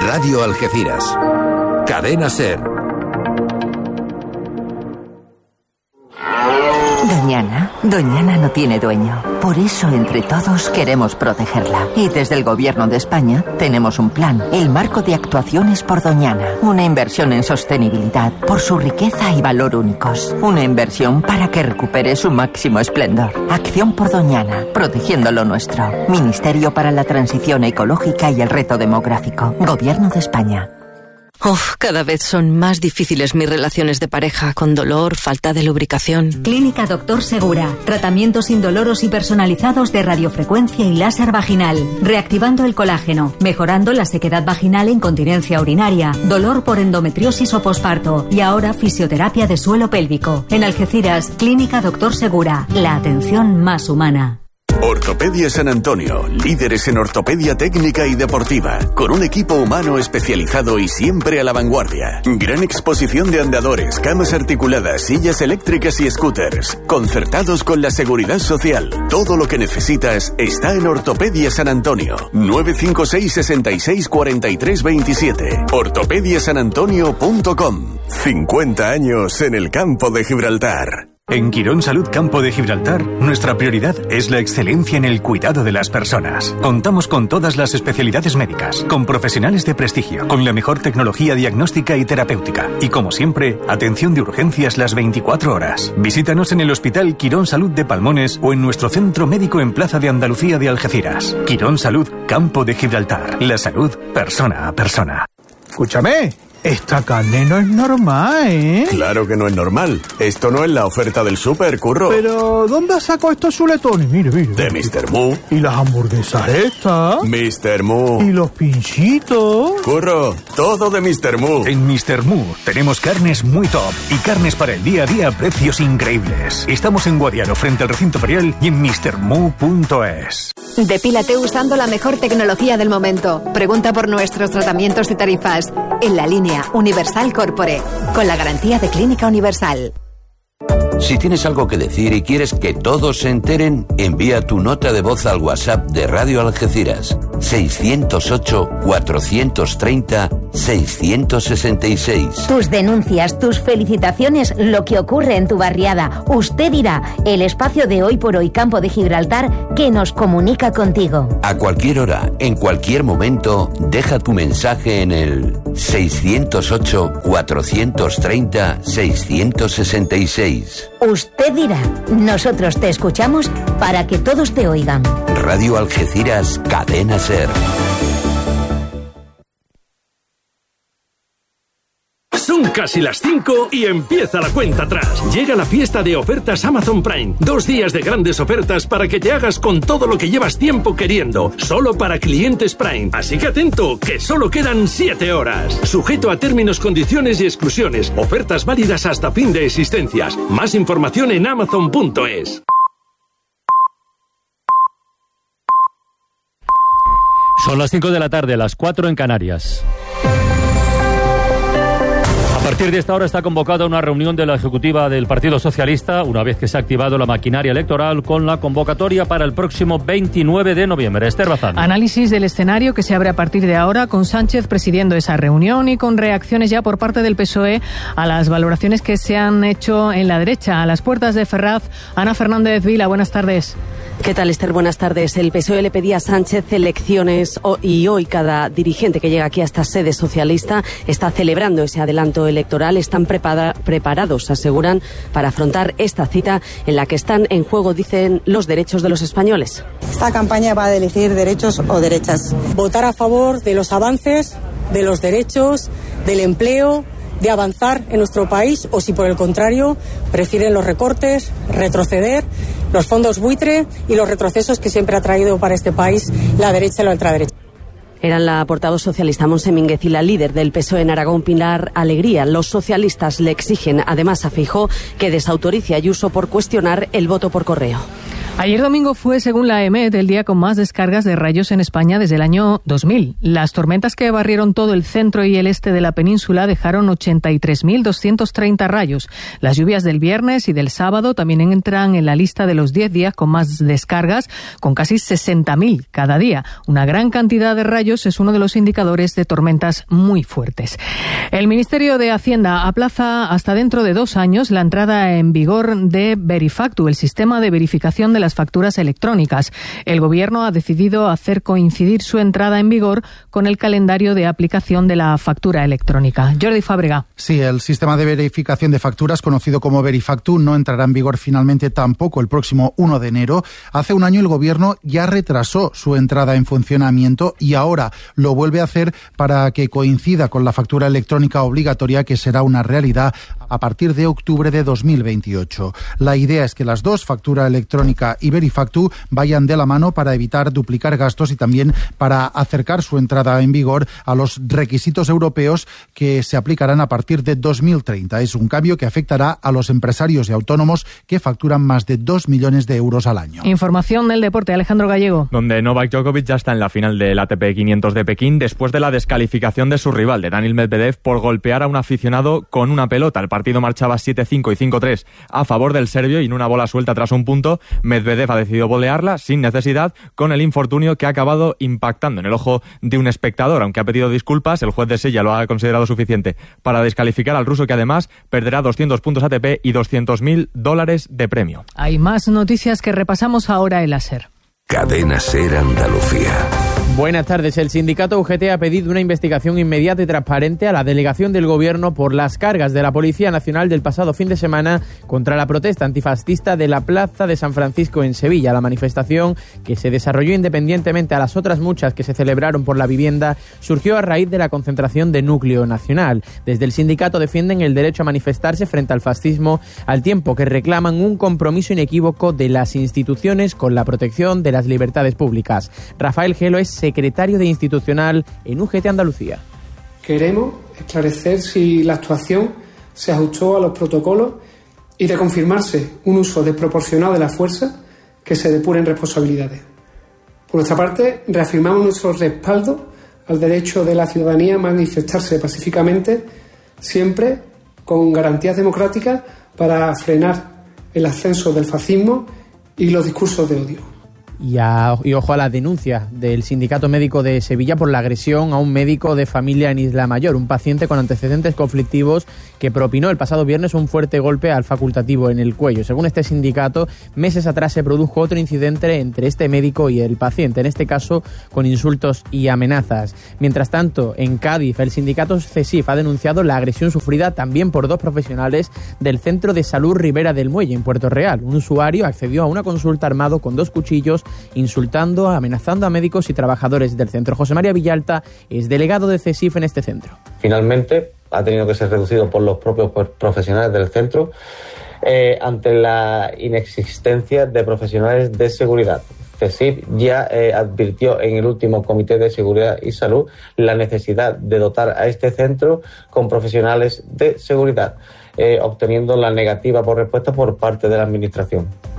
Radio Algeciras. Cadena SER. Doñana no tiene dueño. Por eso, entre todos, queremos protegerla. Y desde el Gobierno de España tenemos un plan, el Marco de Actuaciones por Doñana. Una inversión en sostenibilidad, por su riqueza y valor únicos. Una inversión para que recupere su máximo esplendor. Acción por Doñana, protegiendo lo nuestro. Ministerio para la Transición Ecológica y el Reto Demográfico. Gobierno de España. Cada vez son más difíciles mis relaciones de pareja, con dolor, falta de lubricación. Clínica Doctor Segura. Tratamientos indoloros y personalizados de radiofrecuencia y láser vaginal. Reactivando el colágeno, mejorando la sequedad vaginal e incontinencia urinaria, dolor por endometriosis o posparto y ahora fisioterapia de suelo pélvico. En Algeciras, Clínica Doctor Segura. La atención más humana. Ortopedia San Antonio, líderes en ortopedia técnica y deportiva, con un equipo humano especializado y siempre a la vanguardia. Gran exposición de andadores, camas articuladas, sillas eléctricas y scooters, concertados con la seguridad social. Todo lo que necesitas está en Ortopedia San Antonio. 956 66 43 27. ortopediasanantonio.com. 50 años en el campo de Gibraltar. En Quirón Salud Campo de Gibraltar, nuestra prioridad es la excelencia en el cuidado de las personas. Contamos con todas las especialidades médicas, con profesionales de prestigio, con la mejor tecnología diagnóstica y terapéutica. Y como siempre, atención de urgencias las 24 horas. Visítanos en el Hospital Quirón Salud de Palmones o en nuestro centro médico en Plaza de Andalucía de Algeciras. Quirón Salud Campo de Gibraltar. La salud persona a persona. Escúchame. Esta carne no es normal, ¿eh? Claro que no es normal. Esto no es la oferta del súper, Curro. Pero, ¿dónde sacó estos chuletones? Mire. De Mr. Moo. ¿Y las hamburguesas estas? Mr. Moo. ¿Y los pinchitos? Curro, todo de Mr. Moo. En Mr. Moo tenemos carnes muy top y carnes para el día a día a precios increíbles. Estamos en Guadiaro, frente al recinto ferial, y en mrmoo.es. Depílate usando la mejor tecnología del momento. Pregunta por nuestros tratamientos y tarifas en la línea Universal Corpore, con la garantía de Clínica Universal. Si tienes algo que decir y quieres que todos se enteren, envía tu nota de voz al WhatsApp de Radio Algeciras. 608-430-666. Tus denuncias, tus felicitaciones, lo que ocurre en tu barriada. Usted dirá, el espacio de Hoy por Hoy Campo de Gibraltar que nos comunica contigo. A cualquier hora, en cualquier momento, deja tu mensaje en el 608-430-666. Usted dirá, nosotros te escuchamos para que todos te oigan. Radio Algeciras, Cadena SER. Son casi las 5 y empieza la cuenta atrás. Llega la fiesta de ofertas Amazon Prime. 2 días de grandes ofertas para que te hagas con todo lo que llevas tiempo queriendo. Solo para clientes Prime. Así que atento, que solo quedan 7 horas. Sujeto a términos, condiciones y exclusiones. Ofertas válidas hasta fin de existencias. Más información en amazon.es. Son las 5 de la tarde, las 4 en Canarias. A partir de esta hora está convocada una reunión de la Ejecutiva del Partido Socialista, una vez que se ha activado la maquinaria electoral con la convocatoria para el próximo 29 de noviembre. Esther Bazán. Análisis del escenario que se abre a partir de ahora, con Sánchez presidiendo esa reunión y con reacciones ya por parte del PSOE a las valoraciones que se han hecho en la derecha. A las puertas de Ferraz, Ana Fernández Vila, buenas tardes. ¿Qué tal, Esther? Buenas tardes. El PSOE le pedía a Sánchez elecciones y hoy cada dirigente que llega aquí a esta sede socialista está celebrando ese adelanto electoral. Están preparados, aseguran, para afrontar esta cita en la que están en juego, dicen, los derechos de los españoles. Esta campaña va a elegir derechos o derechas. Votar a favor de los avances, de los derechos, del empleo, de avanzar en nuestro país, o si por el contrario prefieren los recortes, retroceder, los fondos buitre y los retrocesos que siempre ha traído para este país la derecha y la ultraderecha. Eran la portavoz socialista Montse Mínguez y la líder del PSOE en Aragón, Pilar Alegría. Los socialistas le exigen además a Feijóo que desautorice a Ayuso por cuestionar el voto por correo. Ayer domingo fue, según la EMET, el día con más descargas de rayos en España desde el año 2000. Las tormentas que barrieron todo el centro y el este de la península dejaron 83.230 rayos. Las lluvias del viernes y del sábado también entran en la lista de los 10 días con más descargas, con casi 60.000 cada día. Una gran cantidad de rayos rayos es uno de los indicadores de tormentas muy fuertes. El Ministerio de Hacienda aplaza hasta dentro de 2 años la entrada en vigor de Verifactu, el sistema de verificación de las facturas electrónicas. El Gobierno ha decidido hacer coincidir su entrada en vigor con el calendario de aplicación de la factura electrónica. Jordi Fábrega. Sí, el sistema de verificación de facturas, conocido como Verifactu, no entrará en vigor finalmente tampoco el próximo 1 de enero. Hace un año el Gobierno ya retrasó su entrada en funcionamiento y ahora lo vuelve a hacer para que coincida con la factura electrónica obligatoria, que será una realidad a partir de octubre de 2028. La idea es que las dos, factura electrónica y Verifactu, vayan de la mano para evitar duplicar gastos y también para acercar su entrada en vigor a los requisitos europeos que se aplicarán a partir de 2030. Es un cambio que afectará a los empresarios y autónomos que facturan más de 2 millones de euros al año. Información del deporte, Alejandro Gallego. Donde Novak Djokovic ya está en la final del ATP 500 de Pekín después de la descalificación de su rival, de Daniil Medvedev, por golpear a un aficionado con una pelota. El partido marchaba 7-5 y 5-3 a favor del serbio y en una bola suelta tras un punto, Medvedev ha decidido volearla sin necesidad, con el infortunio que ha acabado impactando en el ojo de un espectador. Aunque ha pedido disculpas, el juez de silla lo ha considerado suficiente para descalificar al ruso, que además perderá 200 puntos ATP y $200.000 de premio. Hay más noticias que repasamos ahora en la SER. Cadena SER Andalucía. Buenas tardes. El sindicato UGT ha pedido una investigación inmediata y transparente a la delegación del Gobierno por las cargas de la Policía Nacional del pasado fin de semana contra la protesta antifascista de la Plaza de San Francisco en Sevilla. La manifestación, que se desarrolló independientemente a las otras muchas que se celebraron por la vivienda, surgió a raíz de la concentración de Núcleo Nacional. Desde el sindicato defienden el derecho a manifestarse frente al fascismo, al tiempo que reclaman un compromiso inequívoco de las instituciones con la protección de las libertades públicas. Rafael Gelo es secretario de Institucional en UGT Andalucía. Queremos esclarecer si la actuación se ajustó a los protocolos y, de confirmarse un uso desproporcionado de la fuerza, que se depuren responsabilidades. Por nuestra parte, reafirmamos nuestro respaldo al derecho de la ciudadanía a manifestarse pacíficamente, siempre con garantías democráticas para frenar el ascenso del fascismo y los discursos de odio. Y ojo a la denuncia del Sindicato Médico de Sevilla por la agresión a un médico de familia en Isla Mayor, un paciente con antecedentes conflictivos que propinó el pasado viernes un fuerte golpe al facultativo en el cuello. Según este sindicato, meses atrás se produjo otro incidente entre este médico y el paciente, en este caso con insultos y amenazas. Mientras tanto, en Cádiz, el sindicato CESIF ha denunciado la agresión sufrida también por 2 profesionales del Centro de Salud Ribera del Muelle, en Puerto Real. Un usuario accedió a una consulta armado con 2 cuchillos, insultando, amenazando a médicos y trabajadores del centro. José María Villalta es delegado de CESIF en este centro. Finalmente ha tenido que ser reducido por los propios profesionales del centro ante la inexistencia de profesionales de seguridad. CESIF ya advirtió en el último Comité de Seguridad y Salud la necesidad de dotar a este centro con profesionales de seguridad, obteniendo la negativa por respuesta por parte de la Administración.